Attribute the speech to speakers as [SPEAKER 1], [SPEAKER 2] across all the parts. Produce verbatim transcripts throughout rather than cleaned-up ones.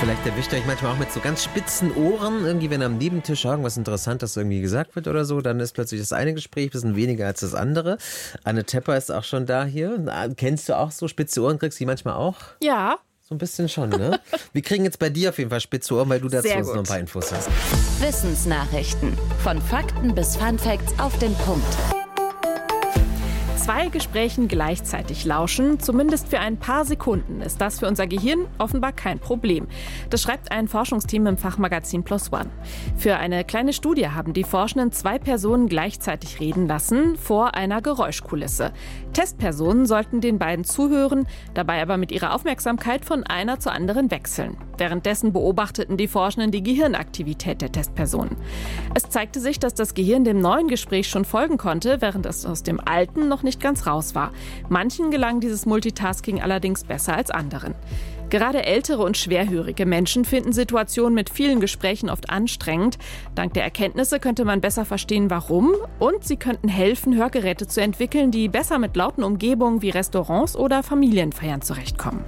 [SPEAKER 1] Vielleicht erwischt ihr euch manchmal auch mit so ganz spitzen Ohren, irgendwie, wenn am Nebentisch irgendwas Interessantes irgendwie gesagt wird oder so, dann ist plötzlich das eine Gespräch ein bisschen weniger als das andere. Anne Tepper ist auch schon da hier. Kennst du auch so spitze Ohren? Kriegst du die manchmal auch?
[SPEAKER 2] Ja.
[SPEAKER 1] So ein bisschen schon, ne? Wir kriegen jetzt bei dir auf jeden Fall spitze Ohren, weil du dazu noch ein paar Infos hast.
[SPEAKER 3] Wissensnachrichten. Von Fakten bis Funfacts auf den Punkt.
[SPEAKER 2] Zwei Gesprächen gleichzeitig lauschen, zumindest für ein paar Sekunden, ist das für unser Gehirn offenbar kein Problem. Das schreibt ein Forschungsteam im Fachmagazin Plus One. Für eine kleine Studie haben die Forschenden zwei Personen gleichzeitig reden lassen, vor einer Geräuschkulisse. Testpersonen sollten den beiden zuhören, dabei aber mit ihrer Aufmerksamkeit von einer zur anderen wechseln. Währenddessen beobachteten die Forschenden die Gehirnaktivität der Testpersonen. Es zeigte sich, dass das Gehirn dem neuen Gespräch schon folgen konnte, während es aus dem alten noch nicht ganz raus war. Manchen gelang dieses Multitasking allerdings besser als anderen. Gerade ältere und schwerhörige Menschen finden Situationen mit vielen Gesprächen oft anstrengend. Dank der Erkenntnisse könnte man besser verstehen, warum, und sie könnten helfen, Hörgeräte zu entwickeln, die besser mit lauten Umgebungen wie Restaurants oder Familienfeiern zurechtkommen.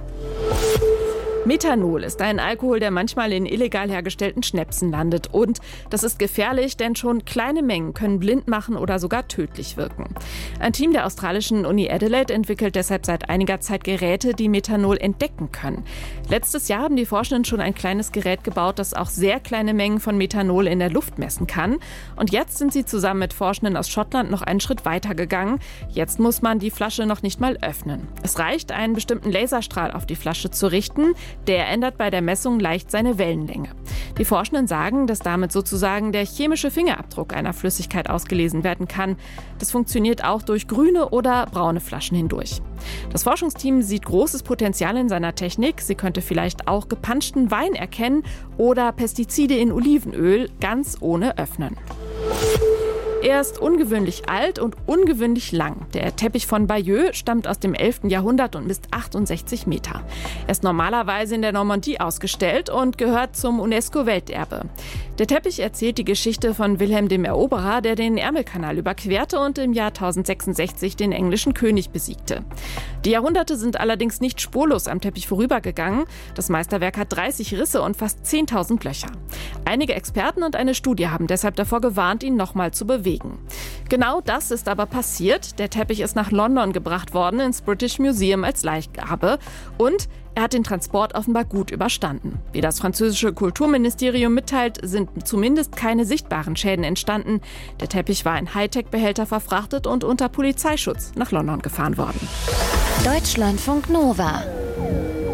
[SPEAKER 2] Methanol ist ein Alkohol, der manchmal in illegal hergestellten Schnäpsen landet. Und das ist gefährlich, denn schon kleine Mengen können blind machen oder sogar tödlich wirken. Ein Team der australischen Uni Adelaide entwickelt deshalb seit einiger Zeit Geräte, die Methanol entdecken können. Letztes Jahr haben die Forschenden schon ein kleines Gerät gebaut, das auch sehr kleine Mengen von Methanol in der Luft messen kann. Und jetzt sind sie zusammen mit Forschenden aus Schottland noch einen Schritt weiter gegangen. Jetzt muss man die Flasche noch nicht mal öffnen. Es reicht, einen bestimmten Laserstrahl auf die Flasche zu richten. Der ändert bei der Messung leicht seine Wellenlänge. Die Forschenden sagen, dass damit sozusagen der chemische Fingerabdruck einer Flüssigkeit ausgelesen werden kann. Das funktioniert auch durch grüne oder braune Flaschen hindurch. Das Forschungsteam sieht großes Potenzial in seiner Technik. Sie könnte vielleicht auch gepanschten Wein erkennen oder Pestizide in Olivenöl ganz ohne öffnen. Er ist ungewöhnlich alt und ungewöhnlich lang. Der Teppich von Bayeux stammt aus dem elften Jahrhundert und misst achtundsechzig Meter. Er ist normalerweise in der Normandie ausgestellt und gehört zum UNESCO-Welterbe. Der Teppich erzählt die Geschichte von Wilhelm dem Eroberer, der den Ärmelkanal überquerte und im Jahr tausendsechsundsechzig den englischen König besiegte. Die Jahrhunderte sind allerdings nicht spurlos am Teppich vorübergegangen. Das Meisterwerk hat dreißig Risse und fast zehntausend Löcher. Einige Experten und eine Studie haben deshalb davor gewarnt, ihn nochmal zu bewegen. Genau das ist aber passiert. Der Teppich ist nach London gebracht worden, ins British Museum als Leihgabe. Und er hat den Transport offenbar gut überstanden. Wie das französische Kulturministerium mitteilt, sind zumindest keine sichtbaren Schäden entstanden. Der Teppich war in Hightech-Behälter verfrachtet und unter Polizeischutz nach London gefahren worden.
[SPEAKER 3] Deutschlandfunk Nova